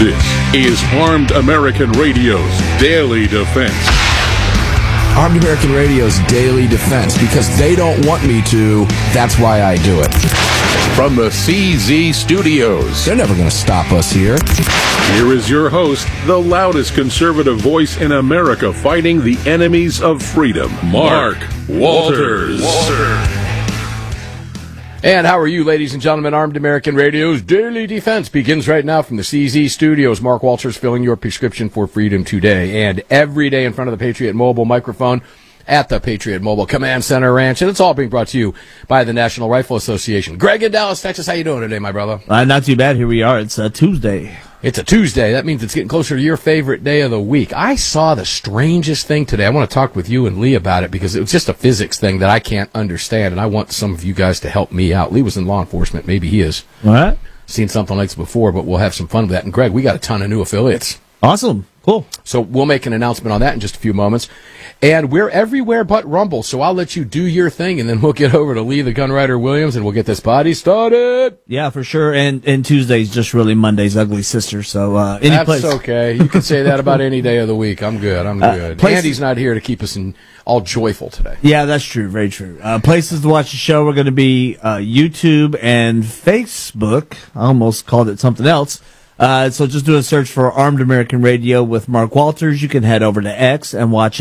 This is Armed American Radio's Daily Defense. Armed American Radio's Daily Defense. Because they don't want me to, that's why I do it. From the CZ Studios. They're never going to stop us here. Here is your host, the loudest conservative voice in America fighting the enemies of freedom, Mark Walters. And how are you, ladies and gentlemen? Armed American Radio's Daily Defense begins right now from the CZ Studios. Mark Walters filling your prescription for freedom today and every day in front of the Patriot Mobile microphone at the Patriot Mobile Command Center Ranch. And it's all being brought to you by the National Rifle Association. Greg in Dallas, Texas, how you doing today, my brother? Not too bad. Here we are. It's Tuesday. It's a Tuesday. That means it's getting closer to your favorite day of the week. I saw the strangest thing today. I want to talk with you and Lee about it because it was just a physics thing that I can't understand, and I want some of you guys to help me out. Lee was in law enforcement. Maybe he is. What? Seen something like this before, but we'll have some fun with that. And Greg, we got a ton of new affiliates. Awesome. Cool. So we'll make an announcement on that in just a few moments. And we're everywhere but Rumble, so I'll let you do your thing, and then we'll get over to Lee the Gunwriter Williams, and we'll get this party started. Yeah, for sure. And Tuesday's just really Monday's ugly sister. So That's okay. You can say that about any day of the week. I'm good. Andy's not here to keep us all joyful today. Yeah, that's true. Very true. Places to watch the show are going to be YouTube and Facebook. I almost called it something else. So just do a search for Armed American Radio with Mark Walters. You can head over to X and watch